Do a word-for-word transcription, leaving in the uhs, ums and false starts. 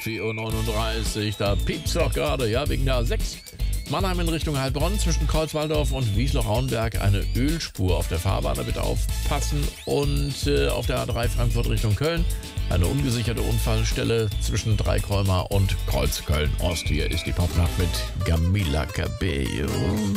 vier Uhr neununddreißig, da piept's doch gerade, ja, wegen der A sechs. Mannheim in Richtung Heilbronn zwischen Kreuzwaldorf und Wiesloch-Rauenberg eine Ölspur auf der Fahrbahn, da bitte aufpassen. Und äh, auf der A drei Frankfurt Richtung Köln eine ungesicherte Unfallstelle zwischen Dreikreumer und Kreuzköln Ost. Hier ist die Popnacht mit Camila Cabello.